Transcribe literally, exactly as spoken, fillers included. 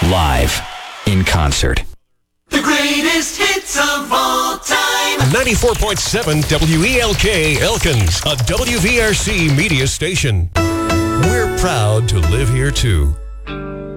live in concert. The greatest hits of all time. ninety-four point seven W E L K Elkins, a W V R C media station. We're proud to live here too.